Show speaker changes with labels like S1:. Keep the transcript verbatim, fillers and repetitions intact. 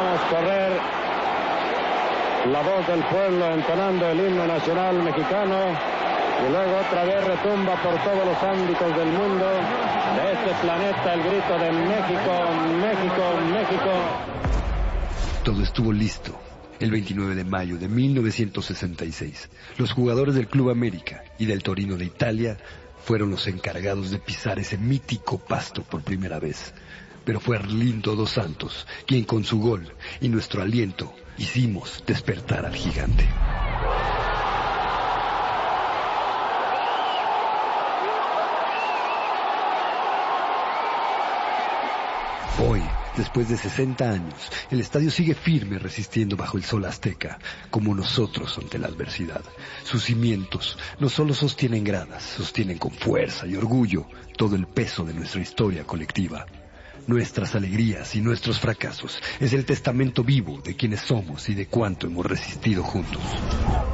S1: Escuchamos correr la voz del pueblo entonando el himno nacional mexicano y luego otra vez retumba por todos los ámbitos del mundo, de este planeta, el grito de México, México, México.
S2: Todo estuvo listo. El veintinueve de mayo de mil novecientos sesenta y seis, los jugadores del Club América y del Torino de Italia fueron los encargados de pisar ese mítico pasto por primera vez. Pero fue Arlindo dos Santos quien con su gol y nuestro aliento hicimos despertar al gigante. Hoy, después de sesenta años, el estadio sigue firme resistiendo bajo el sol azteca, como nosotros ante la adversidad. Sus cimientos no solo sostienen gradas, sostienen con fuerza y orgullo todo el peso de nuestra historia colectiva. Nuestras alegrías y nuestros fracasos es el testamento vivo de quienes somos y de cuánto hemos resistido juntos.